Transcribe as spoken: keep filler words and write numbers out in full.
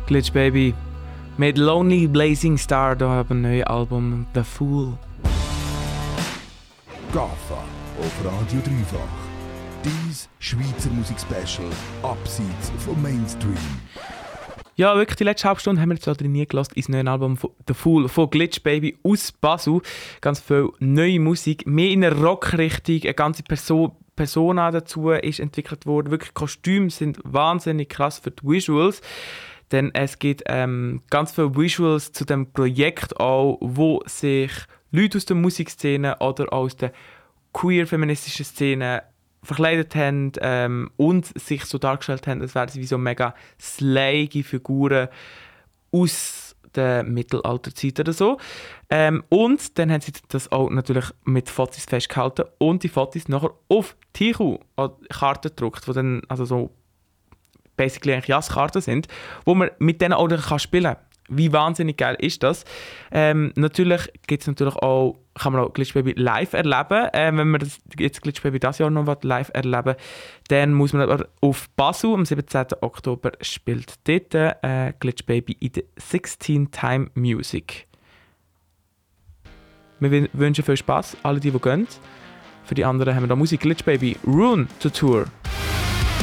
Glitch Baby mit Lonely Blazing Star, da haben ein neues Album The Fool. GAFA auf Radio Dreifach. Dies Schweizer Musik-Special abseits vom Mainstream. Ja, wirklich, die letzte halbe Stunde haben wir jetzt halt nie gelassen ins neue Album von The Fool von Glitch Baby aus Basel. Ganz viel neue Musik, mehr in einer Rock-Richtung, eine ganze Person, Persona dazu ist entwickelt worden. Wirklich, Kostüme sind wahnsinnig krass für die Visuals. Denn es gibt ähm, ganz viele Visuals zu dem Projekt auch, wo sich Leute aus der Musikszene oder aus der queer-feministischen Szene verkleidet haben ähm, und sich so dargestellt haben, als wären sie wie so mega slayige Figuren aus der Mittelalterzeit oder so. Ähm, und dann haben sie das auch natürlich mit Fotos festgehalten und die Fotos nachher auf Tichu-Karten gedruckt, die dann also so basically eigentlich Jazzkarten sind, wo man mit denen auch kann spielen kann. Wie wahnsinnig geil ist das? Ähm, natürlich gibt es natürlich auch, kann man auch Glitch Baby live erleben. Ähm, wenn man das, jetzt Glitch Baby das Jahr noch live erleben, dann muss man aber auf Basel am siebzehnten Oktober spielt dort äh, Glitch Baby in der sixteen Time Music. Wir wünschen viel Spaß, alle die, die gehen. Für die anderen haben wir da Musik Glitch Baby Rune to Tour.